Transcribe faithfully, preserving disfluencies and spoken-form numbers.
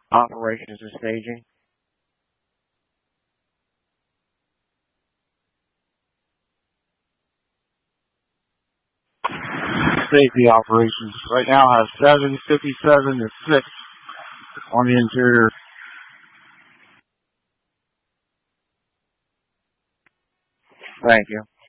Operations and staging. Safety operations right now has seven fifty-seven to six on the interior. Thank you.